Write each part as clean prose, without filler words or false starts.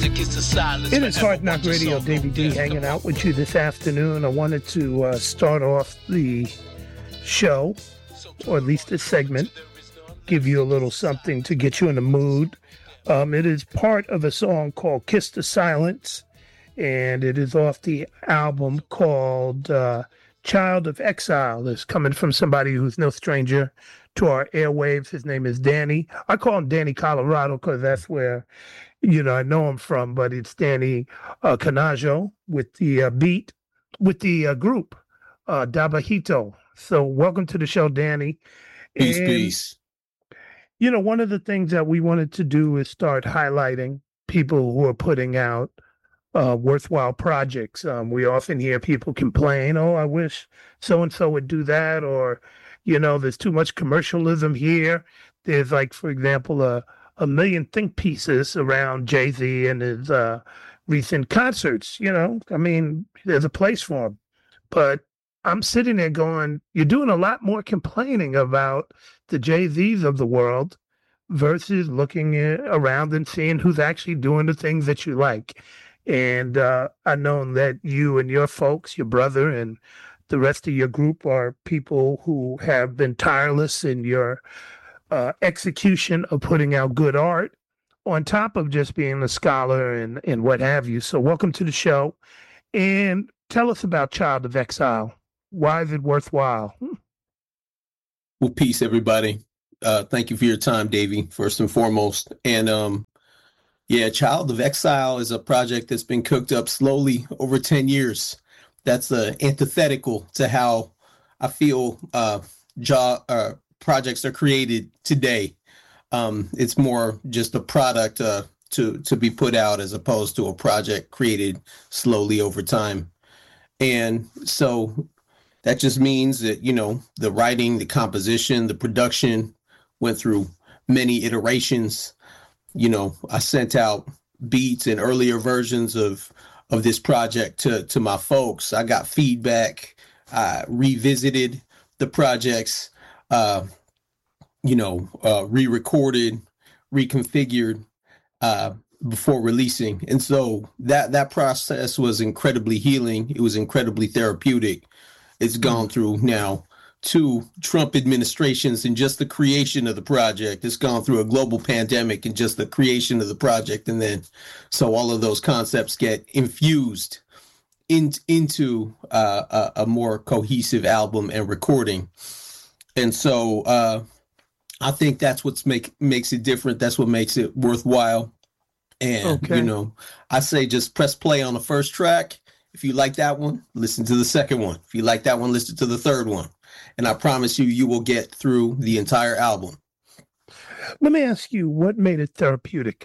music is the silence. It is Hard Knock Radio. Davey D hanging out with you this afternoon. I wanted to start off the show, or at least this segment, give you a little something to get you in the mood. It is part of a song called Kiss the Silence, and it is off the album called Child of Exile. It's coming from somebody who's no stranger to our airwaves. His name is Danny. I call him Danny Colorado because that's where, I know him from, but it's Danny Canajo with the beat, with the group, Dabajito. So welcome to the show, Danny. Peace. One of the things that we wanted to do is start highlighting people who are putting out worthwhile projects. We often hear people complain, oh, I wish so-and-so would do that, or, there's too much commercialism here. There's like, for example, a million think pieces around Jay-Z and his recent concerts. There's a place for him. But I'm sitting there going, you're doing a lot more complaining about the Jay-Z's of the world versus looking around and seeing who's actually doing the things that you like. And I know that you and your folks, your brother and the rest of your group are people who have been tireless in your execution of putting out good art on top of just being a scholar and what have you. So welcome to the show. And tell us about Child of Exile. Why is it worthwhile? Well, peace, everybody. Thank you for your time, Davey, first and foremost. And Child of Exile is a project that's been cooked up slowly over 10 years. That's antithetical to how I feel projects are created today. It's more just a product to be put out as opposed to a project created slowly over time. And so that just means that, the writing, the composition, the production went through many iterations. I sent out beats and earlier versions of this project to my folks. I got feedback. I revisited the projects, re-recorded, reconfigured before releasing. And so that process was incredibly healing. It was incredibly therapeutic. It's gone through now 2 Trump administrations in just the creation of the project. It's gone through a global pandemic in just the creation of the project. And then, so all of those concepts get infused into a more cohesive album and recording. And so I think that's what makes it different. That's what makes it worthwhile. And, I say just press play on the first track. If you like that one, listen to the second one. If you like that one, listen to the third one. And I promise you will get through the entire album. Let me ask you, what made it therapeutic?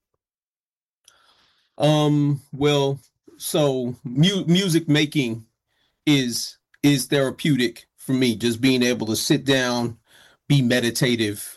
So music making is therapeutic for me. Just being able to sit down, be meditative,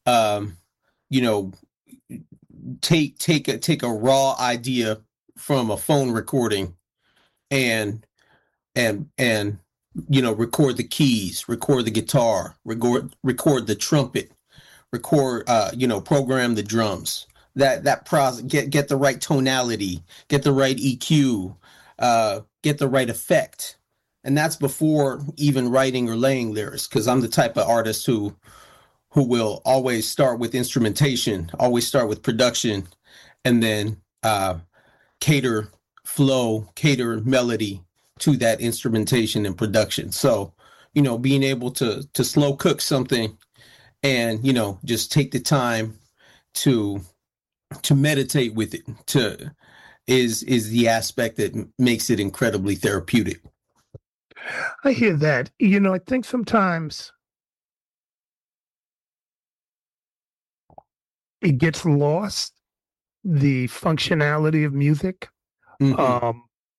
take a raw idea from a phone recording and record the keys, record the guitar, record the trumpet, program the drums. That process, get the right tonality, get the right EQ, get the right effect. And that's before even writing or laying lyrics, because I'm the type of artist who will always start with instrumentation, always start with production, and then cater flow, cater melody to that instrumentation and production. So, being able to slow cook something and, just take the time to meditate with it is the aspect that makes it incredibly therapeutic. I hear that. I think sometimes it gets lost, the functionality of music. Mm-hmm.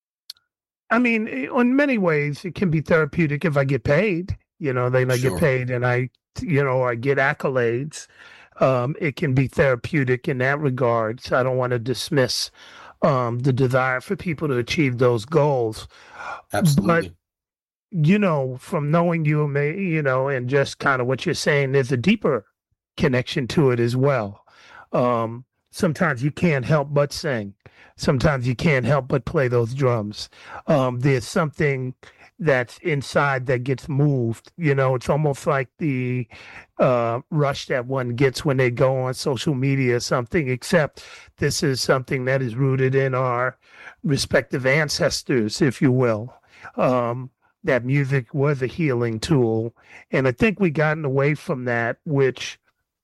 In many ways, it can be therapeutic if I get paid. I get paid and I get accolades. It can be therapeutic in that regard. So I don't want to dismiss the desire for people to achieve those goals. Absolutely. But, from knowing you, and just kind of what you're saying, there's a deeper connection to it as well. Sometimes you can't help but sing. sometimes you can't help but play those drums. There's something that's inside that gets moved. It's almost like the rush that one gets when they go on social media or something, except this is something that is rooted in our respective ancestors, if you will. That music was a healing tool. And I think we gotten away from that, which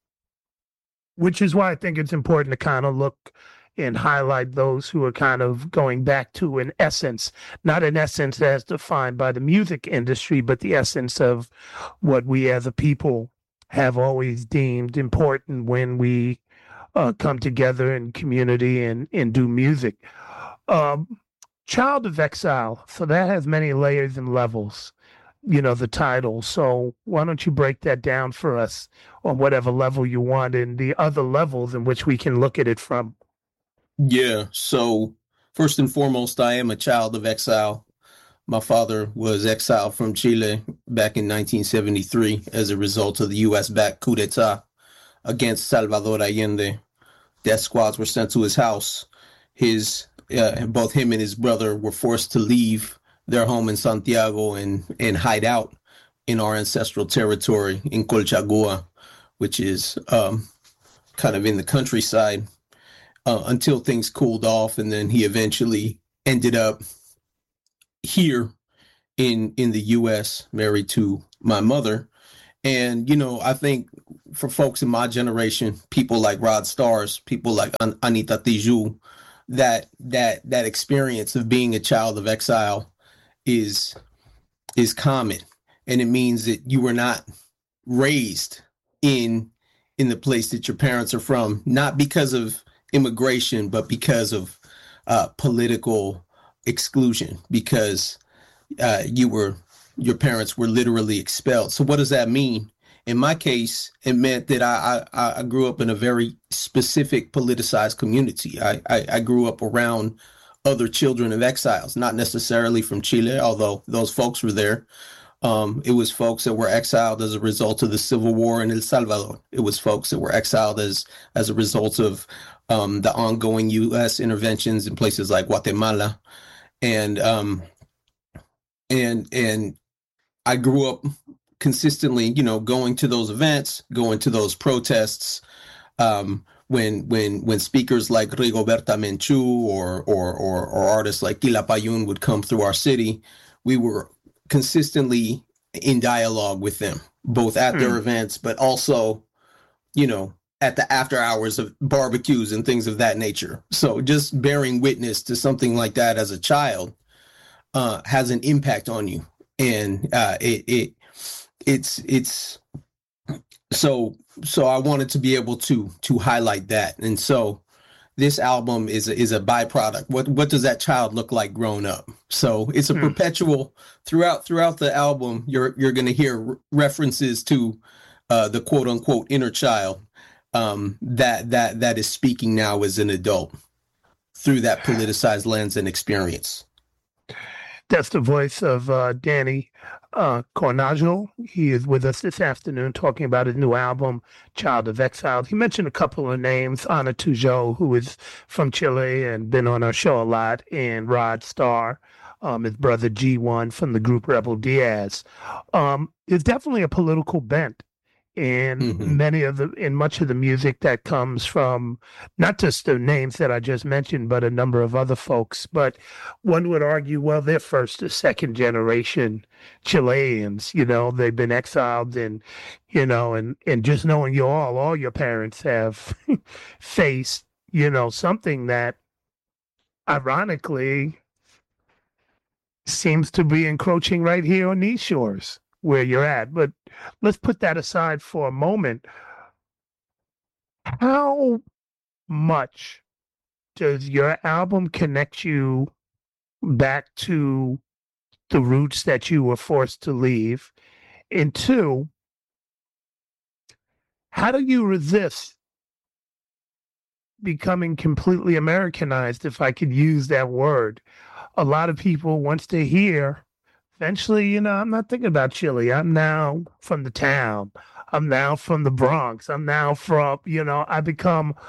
is why I think it's important to kind of look and highlight those who are kind of going back to an essence, not an essence as defined by the music industry, but the essence of what we as a people have always deemed important when we come together in community and do music. Child of Exile, so that has many layers and levels, the title. So why don't you break that down for us on whatever level you want and the other levels in which we can look at it from? Yeah. So first and foremost, I am a child of exile. My father was exiled from Chile back in 1973 as a result of the U.S.-backed coup d'etat against Salvador Allende. Death squads were sent to his house. Both him and his brother were forced to leave their home in Santiago and hide out in our ancestral territory in Colchagua, which is kind of in the countryside, until things cooled off. And then he eventually ended up here in the U.S., married to my mother. And, I think for folks in my generation, people like Rod Stars, people like Anita Tijoux, that experience of being a child of exile is common. And it means that you were not raised in the place that your parents are from, not because of immigration, but because of political exclusion, because your parents were literally expelled. So what does that mean? In my case, it meant that I grew up in a very specific politicized community. I grew up around other children of exiles, not necessarily from Chile, although those folks were there. It was folks that were exiled as a result of the civil war in El Salvador. It was folks that were exiled as a result of the ongoing U.S. interventions in places like Guatemala. And I grew up consistently, going to those events, going to those protests. When speakers like Rigoberta Menchú or artists like Quilapayún would come through our city, we were consistently in dialogue with them, both at their events, but also, at the after hours of barbecues and things of that nature. So just bearing witness to something like that as a child has an impact on you. And it's so I wanted to be able to highlight that. And so this album is a byproduct. What does that child look like growing up? So it's a perpetual throughout the album. You're going to hear references to the quote unquote inner child that is speaking now as an adult through that politicized lens and experience. That's the voice of Danny Cornajo. He is with us this afternoon talking about his new album, Child of Exile. He mentioned a couple of names, Ana Tijoux, who is from Chile and been on our show a lot, and Rod Star, his brother G1 from the group Rebel Diaz. There's definitely a political bent in much of the music that comes from not just the names that I just mentioned, but a number of other folks. But one would argue, well, they're first or second generation Chileans. They've been exiled, and and just knowing all your parents have faced, something that ironically seems to be encroaching right here on these shores where you're at. But let's put that aside for a moment. How much does your album connect you back to the roots that you were forced to leave? And two, how do you resist becoming completely Americanized, if I could use that word? A lot of people, once they hear, eventually, I'm not thinking about Chile. I'm now from the town. I'm now from the Bronx. I'm now from, I become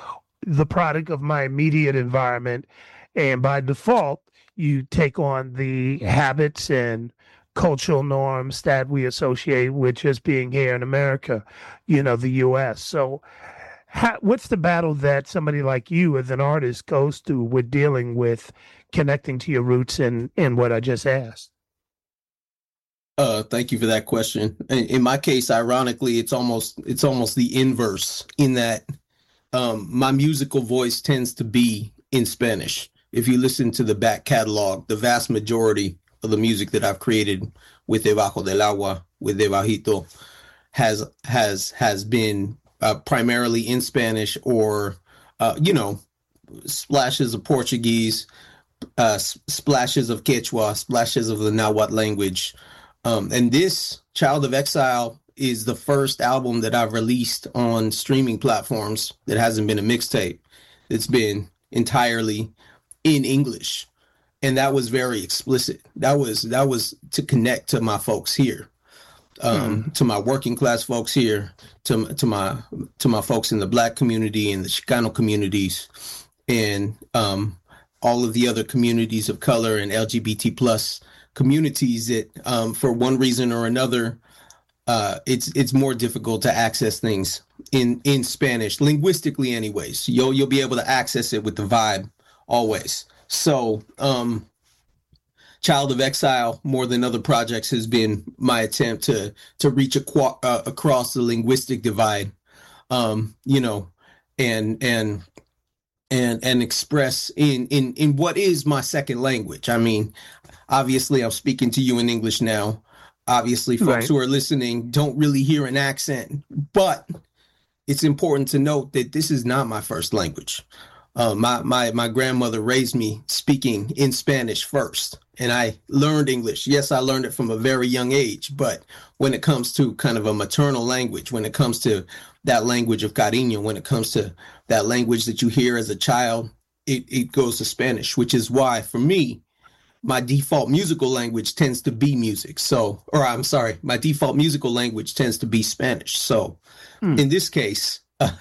the product of my immediate environment. And by default, you take on the habits and cultural norms that we associate with just being here in America, the US. So, what's the battle that somebody like you as an artist goes through with dealing with connecting to your roots in what I just asked? Thank you for that question. In my case, ironically, it's almost the inverse in that my musical voice tends to be in Spanish. If you listen to the back catalog, the vast majority of the music that I've created with Debajo del Agua, with Debajito, has been primarily in Spanish or, splashes of Portuguese, splashes of Quechua, splashes of the Nahuatl language. And this Child of Exile is the first album that I've released on streaming platforms that hasn't been a mixtape. It's been entirely in English. And that was very explicit. That was to connect to my folks here, to my working class folks here, to my folks in the Black community and the Chicano communities, and all of the other communities of color and LGBT plus communities that, for one reason or another, it's more difficult to access things in Spanish linguistically. Anyways, you'll be able to access it with the vibe always. So, Child of Exile, more than other projects, has been my attempt to reach across the linguistic divide, and express in what is my second language. I mean, obviously, I'm speaking to you in English now. Obviously, folks who are listening don't really hear an accent, but it's important to note that this is not my first language. My grandmother raised me speaking in Spanish first, and I learned English. Yes, I learned it from a very young age, but when it comes to kind of a maternal language, when it comes to that language of cariño, when it comes to that language that you hear as a child, it goes to Spanish, which is why, for me, my default musical language tends to be music. My default musical language tends to be Spanish. So in this case,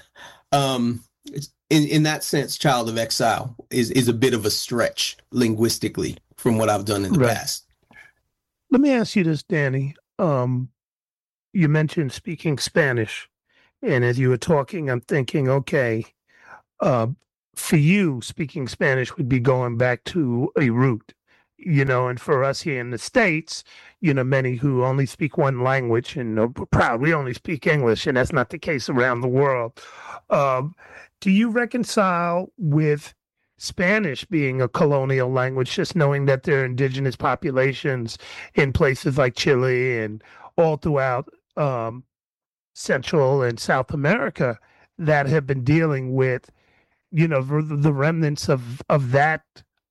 in that sense, Child of Exile is a bit of a stretch linguistically from what I've done in the past. Let me ask you this, Danny. You mentioned speaking Spanish, and as you were talking, I'm thinking, okay, for you, speaking Spanish would be going back to a root. And for us here in the States, many who only speak one language and are proud, we only speak English, and that's not the case around the world. Do you reconcile with Spanish being a colonial language, just knowing that there are indigenous populations in places like Chile and all throughout Central and South America that have been dealing with, the remnants of that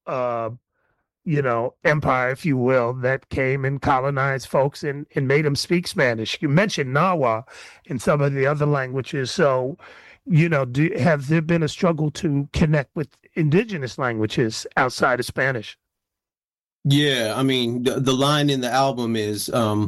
empire, if you will, that came and colonized folks and made them speak Spanish? You mentioned Nawa and some of the other languages. So, have there been a struggle to connect with indigenous languages outside of Spanish? Yeah, I mean, the line in the album is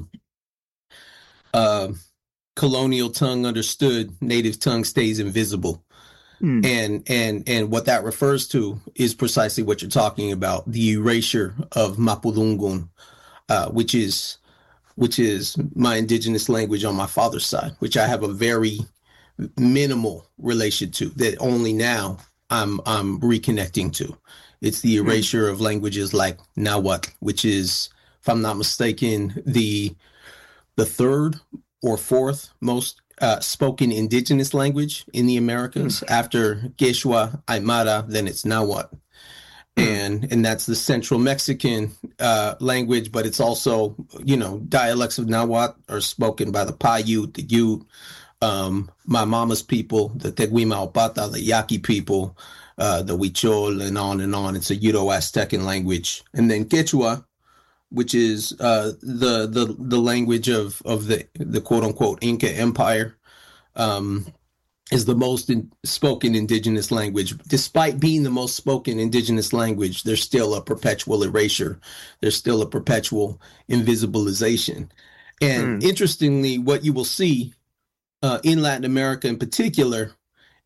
colonial tongue understood, native tongue stays invisible. And what that refers to is precisely what you're talking about, the erasure of Mapudungun, which is my indigenous language on my father's side, which I have a very minimal relation to, that only now I'm reconnecting to. It's the erasure of languages like Nahuatl, which is, if I'm not mistaken, the third or fourth most spoken indigenous language in the Americas. After Quechua, Aymara, then it's Nahuatl. And that's the Central Mexican language, but it's also, dialects of Nahuatl are spoken by the Paiute, the Ute, my mama's people, the Teguimaopata, the Yaqui people, the Huichol, and on and on. It's a Uto-Aztecan language. And then Quechua, which is the language of the quote unquote Inca Empire, is the most spoken indigenous language. Despite being the most spoken indigenous language, there's still a perpetual erasure. There's still a perpetual invisibilization. And interestingly, what you will see in Latin America in particular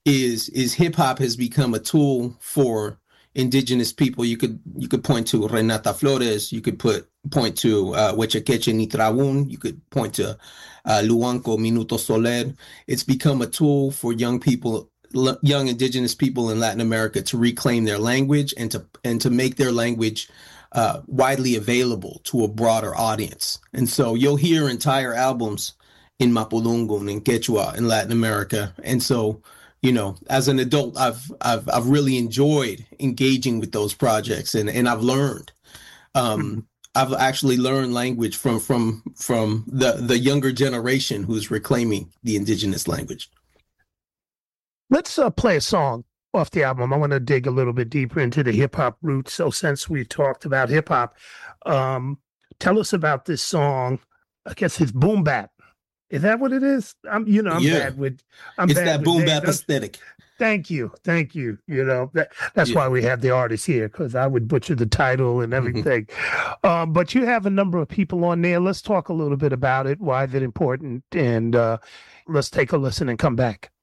is hip hop has become a tool for indigenous people. You could point to Renata Flores. You could point to Huechequeche Nitraun. You could point to Luanco Minuto Soler. It's become a tool for young people, young indigenous people in Latin America, to reclaim their language and to make their language widely available to a broader audience. And so you'll hear entire albums in Mapudungun, in Quechua, in Latin America. And so, you know, as an adult, I've really enjoyed engaging with those projects, and I've learned. I've actually learned language from the younger generation who's reclaiming the indigenous language. Let's play a song off the album. I want to dig a little bit deeper into the hip hop roots. So since we talked about hip hop, tell us about this song. I guess it's boom bap. Is that what it is? I'm bad with. It's bad that with boom names. bap aesthetic. Thank you. You know, that's why we have the artist here, because I would butcher the title and everything. But you have a number of people on there. Let's talk a little bit about it. Why is it important? And let's take a listen and come back.